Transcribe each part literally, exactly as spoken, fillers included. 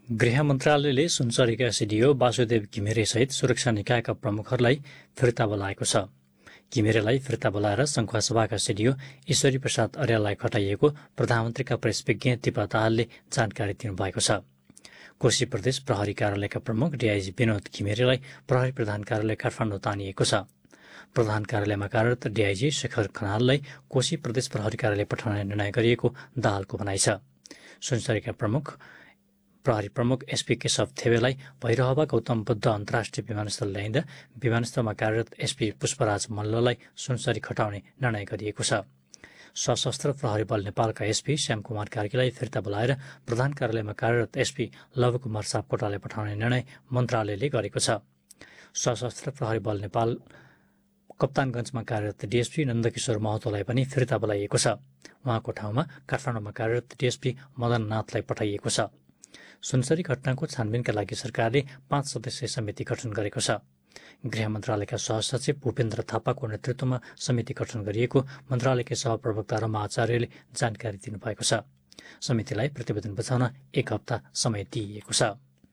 गृह मन्त्रालयले सुनसरीका सिडिओ वासुदेव घिमिरेसहित सुरक्षा निकायका प्रमुखहरूलाई फिर्ता बोलाएको छ। घिमिरेलाई फिर्ता बोलाएर संखुवासभाका सिडिओ ईश्वरी प्रसाद अर्याललाई खटाइएको प्रधानमन्त्रीका प्रेस विज्ञ दिपा दाहालले जानकारी दिनुभएको छ। कोशी प्रदेश प्रहरी कार्यालयका प्रमुख डीआईजी विनोद घिमिरेलाई प्रहरी प्रधान कार्यालय काठमाडौँ तानिएको छ। प्रधान कार्यालयमा कार्यरत डीआईजी शेखर खनाललाई कोशी प्रदेश प्रहरी कार्यालय पठाउने निर्णय गरिएको दाहालको भनाइ छ। सुनसरीका प्रमुख प्रहरी प्रमुख एसपी केशव थेवेलाई भैरहवा गौतम बुद्ध अन्तर्राष्ट्रिय विमानस्थल ल्याइँदा विमानस्थलमा कार्यरत एसपी पुष्पराज मल्ललाई सुनसरी खटाउने निर्णय गरिएको छ। सशस्त्र प्रहरी बल नेपालका एसपी श्यामकुमार कार्कीलाई फिर्ता बोलाएर प्रधान कार्यालयमा कार्यरत एसपी लवकुमार सापकोटालाई पठाउने निर्णय मन्त्रालयले गरेको छ। सशस्त्र प्रहरी बल नेपाल कप्तानगञ्जमा कार्यरत डीएसपी नन्दकिशोर महतोलाई पनि फिर्ता बोलाइएको छ। उहाँको ठाउँमा काठमाडौँमा कार्यरत डीएसपी मदन नाथलाई पठाइएको छ। सुनसरी घटनाको छानबिनका लागि सरकारले पाँच सदस्यीय समिति गठन गरेको छ। गृह मन्त्रालयका सहसचिव भूपेन्द्र थापाको नेतृत्वमा समिति गठन गरिएको मन्त्रालयका सहप्रवक्ता रमा आचार्यले जानकारी दिनुभएको छ। समितिलाई प्रतिवेदन बुझाउन एक हप्ता समय दिइएको छ।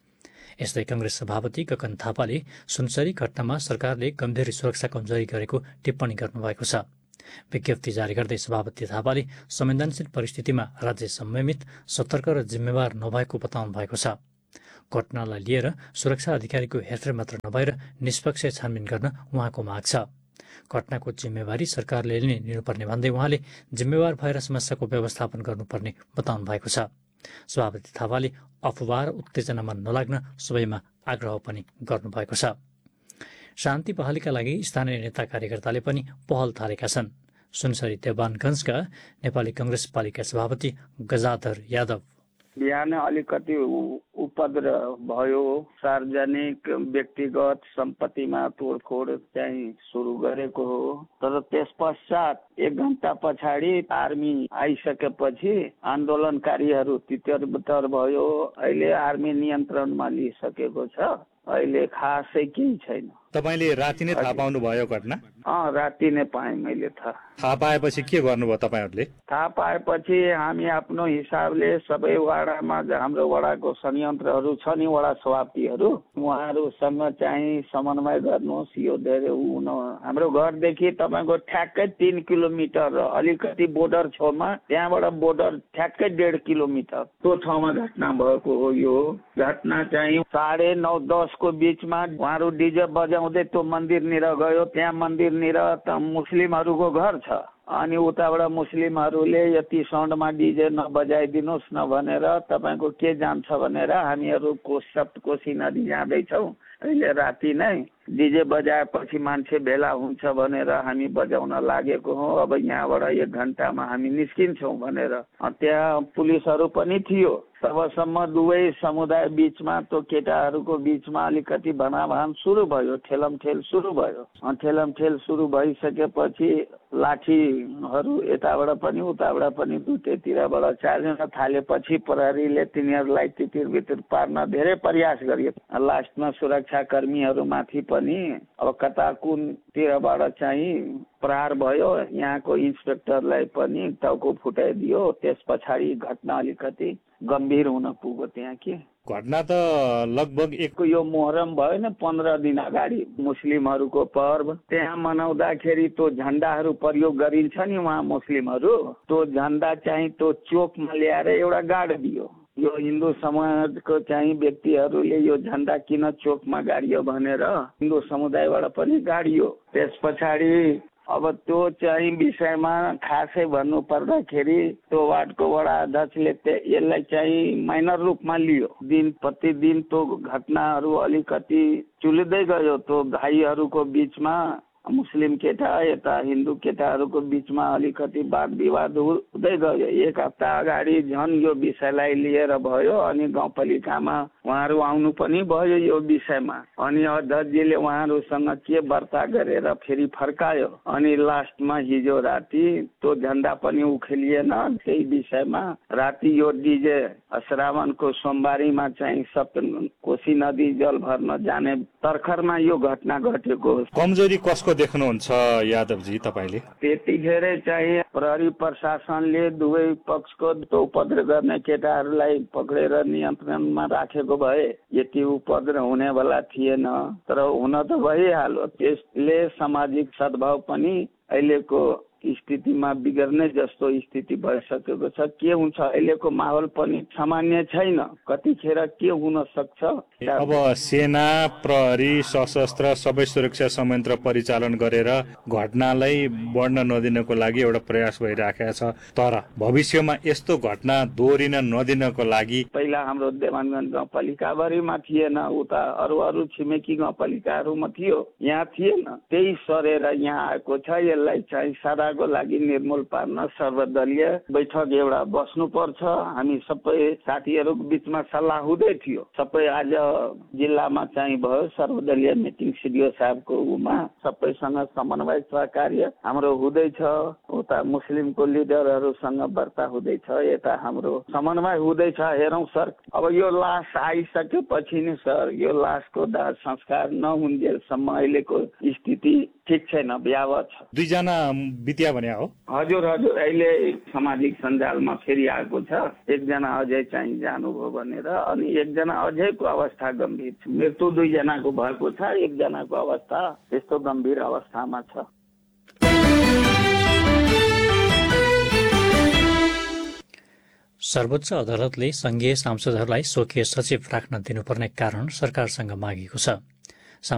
यस्तै कांग्रेस सभापति गगन थापाले सुनसरी घटनामा सरकारले गम्भीर सुरक्षा कमजोरी गरेको टिप्पणी गर्नुभएको छ। विज्ञप्ति जारी गर्दै सभापति थापाले संवेदनशील परिस्थितिमा राज्य संयमित, सतर्क र जिम्मेवार नभएको बताउनु भएको छ। घटनालाई लिएर सुरक्षा अधिकारीको हेरफेर मात्र नभएर निष्पक्ष छानबिन गर्न उहाँको माग छ। घटनाको जिम्मेवारी सरकारले नै लिनुपर्ने भन्दै उहाँले जिम्मेवार भएर समस्याको व्यवस्थापन गर्नुपर्ने बताउनु भएको छ। सभापति थापाले अफवाह र उत्तेजनामा नलाग्न सबैमा आग्रह पनि गर्नुभएको छ। शान्ति बहालीका लागि स्थानीय नेता कार्यकर्ताले पनि पहल थालेका छन्। सुनसरी देवानगञ्जका नेपाली कांग्रेस पालिका सभापति गजाधर यादव बिहान अलिकति उपद्रव भयो, सार्वजनिक व्यक्तिगत सम्पत्तिमा तोडफोड चाहिँ सुरु गरेको हो। तर त्यस पश्चात एक घण्टा पछाडि आर्मी आइसकेपछि आन्दोलनकारीहरू तितर भयो। अहिले आर्मी नियन्त्रणमा लिइसकेको छ। अहिले खासै केही छैन। तपाईले राति नै थाहा पाउनु भयो घटना? अँ राति नै पाएँ मैले थाहा। थाहा पाएपछि के गर्नुभयो तपाईहरूले? थाहा पाएपछि हामी आफ्नो हिसाबले सबै वडामा हाम्रो वडाको संयन्त्रहरू छ नि, वडा सभापतिहरू, उहाँहरूसँग चाहिँ समन्वय गर्नुहोस्। यो धेरै हुन हाम्रो घरदेखि तपाईँको ठ्याक्कै तीन किलोमिटर अलिकति बोर्डर छेउमा, त्यहाँबाट बोर्डर ठ्याक्कै डेढ किलोमिटर त्यो ठाउँमा घटना भएको हो। यो घटना चाहिँ साढे नौ दसको बिचमा उहाँहरू डिजे बजाउँदै त्यो मन्दिरनिर गयो। त्यहाँ मन्दिरनिर त मुस्लिमहरूको घर छ अनि उताबाट मुस्लिमहरूले यति साउन्डमा डिजे नबजाइदिनुहोस् न भनेर तपाईँको के जान्छ भनेर हामीहरू कोशी कोशी नदी जाँदैछौँ। अहिले राति नै डिजे बजाएपछि मान्छे भेला हुन्छ भनेर हामी बजाउन लागेको हो। अब यहाँबाट एक घन्टामा हामी निस्किन्छौँ भनेर त्यहाँ पुलिसहरू पनि थियो। तबसम्म दुवै समुदाय बिचमा त्यो केटाहरूको बिचमा अलिकति भनाभान सुरु भयो, ठेलमठेल सुरु भयो। ठेलमठेल सुरु भइसकेपछि लाठीहरू यताबाट पनि उताबाट पनि दुवैतिरबाट चाल्न थालेपछि प्रहरीले तिनीहरूलाई तितिर पार्न धेरै प्रयास गर्यो। लास्टमा सुरक्षा कर्मीहरूमाथि पनि अब कता कुनतिरबाट चाहिँ प्रहार भयो। यहाँको इन्सपेक्टरलाई पनि टाउको फुटाइदियो। त्यस पछाडि घटना अलिकति गम्भीर हुन पुग्यो। त्यहाँ के घटना त लगभग एक यो मोहरम भयो न पन्ध्र दिन अगाडि मुस्लिमहरूको पर्व, त्यहाँ मनाउँदाखेरि त्यो झण्डाहरू प्रयोग गरिन्छ नि उहाँ मुस्लिमहरू, त्यो झण्डा चाहिँ त्यो चोकमा ल्याएर एउटा गाडिदियो। यो हिन्दू समाजको चाहिँ व्यक्तिहरूले यो झण्डा किन चोकमा गाडियो भनेर हिन्दू समुदायबाट पनि गाडियो। त्यस पछाडि अब त्यो चाहिँ विषयमा खासै भन्नु पर्दाखेरि त्यो वार्डको वडा अध्यक्षले यसलाई चाहिँ माइनर रूपमा लियो। दिन प्रतिदिन त्यो घटनाहरू अलिकति चुलिँदै गयो। त्यो भाइहरूको बिचमा मुस्लिम केटा यता हिन्दू केटाहरूको बिचमा अलिकति वाद विवाद हुँदै गयो। एक हप्ता अगाडि झन् यो विषयलाई लिएर भयो अनि गाउँपालिकामा उहाँहरू आउनु पनि भयो यो विषयमा। अनि अध्यक्षजीले उहाँहरूसँग के वार्ता गरेर फेरि फर्कायो। अनि लास्टमा हिजो राति त्यो झण्डा पनि उखेलिएन। त्यही विषयमा राति यो डिजे श्रावणको सोमबारीमा चाहिँ सप्त कोशी नदी जल भर्न जाने तर्खरमा यो घटना घटेको। कमजोरी कसको पो देख्नुहुन्छ यादवजी तपाईँले? त्यतिखेरै चाहिँ प्रहरी प्रशासनले दुवै पक्षको उपद्रव गर्ने केटाहरूलाई पक्रेर नियन्त्रणमा राखेको भए यति उपद्रव हुनेवाला थिएन। तर हुन त भइहाल्यो। त्यसले सामाजिक सद्भाव पनि अहिलेको स्थितिमा बिग्रने जस्तो स्थिति भइसकेको छ। के हुन्छ अहिलेको माहौल पनि सामान्य छैन। कतिखेर के हुन सक्छ? अब सेना, प्रहरी, सशस्त्र सबै सुरक्षा संयन्त्र परिचालन गरेर घटनालाई बढ्न नदिनको लागि एउटा प्रयास भइराखेको छ। तर भविष्यमा यस्तो घटना दोहोरिन नदिनको लागि पहिला हाम्रो देवानगञ्ज गाउँपालिकाभरिमा थिएन, उता अरू अरू छिमेकी गाउँपालिकाहरूमा थियो, यहाँ थिएन। त्यही सरेर यहाँ आएको छ। यसलाई चाहिँ सादा को लागि निर्मूल पार्न सर्वदलीय बैठक एउटा बस्नु पर्छ। हामी सबै साथीहरूको बिचमा सल्लाह हुँदै थियो। सबै आज जिल्लामा चाहिँ भयो सर्वदलीय मिटिङ सिडिओ साहबको उमा सबैसँग समन्वय सहकार्य हाम्रो हुँदैछ। उता मुस्लिमको लिडरहरूसँग वार्ता हुँदैछ, यता हाम्रो समन्वय हुँदैछ। हेरौँ सर, अब यो लास आइसकेपछि नि सर यो लासको दाह संस्कार नहुन्जेलसम्म अहिलेको स्थिति ठिक छैन, भयावह छ। दुईजना बितिया भने हो? हजुर हजुर, अहिले सामाजिक सञ्जालमा फेरि आएको छ। एकजना अझै चाहिँ जानुभयो भनेर, अनि एकजना अझैको अवस्था गम्भीर छ। मृत्यु दुईजनाको भएको छ, एकजनाको अवस्था त्यस्तो गम्भीर अवस्थामा छ। सर्वोच्च अदालतले संघीय सांसदहरूलाई स्वकीय सचिव राख्न दिनुपर्ने कारण सरकारसँग मागेको छ।